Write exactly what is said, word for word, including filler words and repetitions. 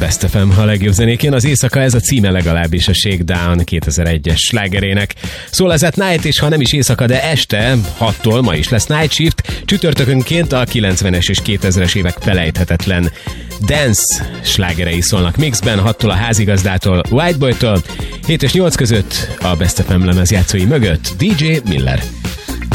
Best ef em a legjobb zenékén. Az éjszaka, ez a címe legalábbis a Shakedown kétezer-egyes slágerének. Szól ez at Night, és ha nem is éjszaka, de este hattól ma is lesz Night Shift. Csütörtökönként a kilencvenes és kétezres évek felejthetetlen dance slágerei szólnak mixben, hattól a Házigazdától, Whiteboytól, hét és nyolc között a Best ef em lemezjátszói mögött dé dzsé Miller.